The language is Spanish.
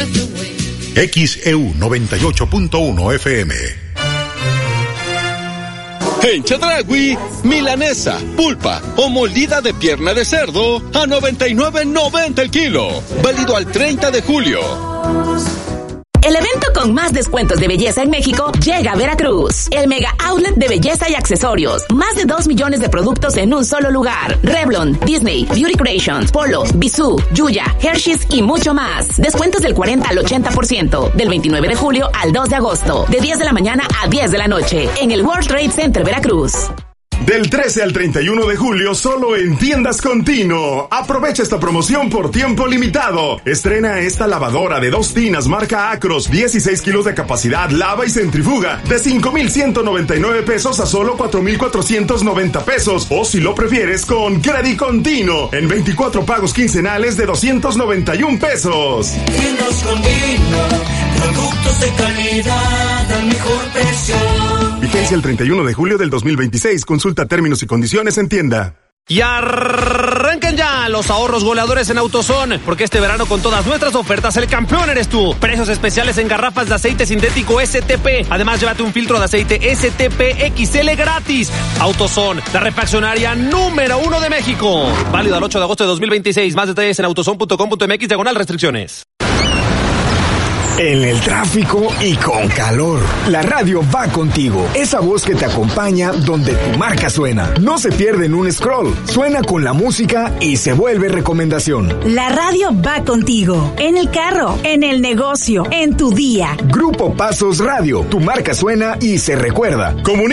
XEU 98.1 FM. En Chedraui, milanesa, pulpa o molida de pierna de cerdo a $99.90 el kilo. Válido al 30 de julio. El evento con más descuentos de belleza en México llega a Veracruz. El Mega Outlet de belleza y accesorios. Más de 2 millones de productos en un solo lugar. Revlon, Disney, Beauty Creations, Polo, Bisú, Yuya, Hershey's y mucho más. Descuentos del 40 al 80%. Del 29 de julio al 2 de agosto. De 10 de la mañana a 10 de la noche. En el World Trade Center Veracruz. Del 13 al 31 de julio, solo en Tiendas Contino. Aprovecha esta promoción por tiempo limitado. Estrena esta lavadora de 2 tinas marca Acros, 16 kilos de capacidad, lava y centrifuga, de 5,199 pesos a solo 4,490 pesos. O si lo prefieres, con Credit Contino, en 24 pagos quincenales de 291 pesos. Tiendas Contino, productos de calidad al mejor precio. Vigencia el 31 de julio del 2026. Consulta términos y condiciones en tienda. Y arranquen ya los ahorros goleadores en AutoZone, porque este verano con todas nuestras ofertas el campeón eres tú. Precios especiales en garrafas de aceite sintético STP. Además, llévate un filtro de aceite STP XL gratis. AutoZone, la refaccionaria número 1 de México. Válido al 8 de agosto de 2026. Más detalles en autozone.com.mx/restricciones. En el tráfico y con calor, la radio va contigo. Esa voz que te acompaña donde tu marca suena. No se pierde en un scroll. Suena con la música y se vuelve recomendación. La radio va contigo. En el carro, en el negocio, en tu día. Grupo Pasos Radio. Tu marca suena y se recuerda.